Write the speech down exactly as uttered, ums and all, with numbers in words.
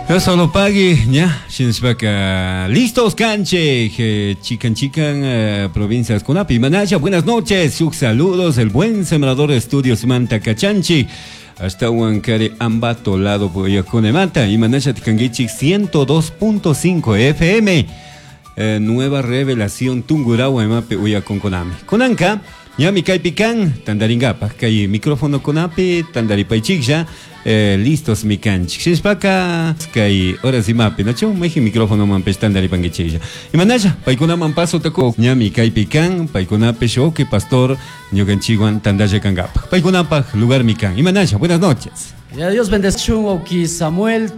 Eso lo pague, ya, Shinspaka. Listos, canche, que chican, chican, uh, provincias Conapi, Manaya, buenas noches, sus saludos, el buen sembrador de estudios Manta Cachanchi, hasta Huancare Ambato, lado Boyacone Mata, y Manaya Ticanguichi ciento dos punto cinco F M, eh, nueva revelación Tungurahua, Emape, Uyacon Konami. Konanka, ya mi kai pican, tandaringapa, kai micrófono Konapi, tandaripaichikja. Eh, listos mi canch. Shinspaka kai horas y mapi, ¿no? Chau, meji micrófono man pestandari panguechilla. Y manaya, paikuna man paso taco, ñami kai pican, paikuna pesho que pastor, ñoganchiguan tandaya kangapa. Paikuna pa lugar mi can. Y manaya, buenas noches. Y a Dios bendición, Oki Samuel.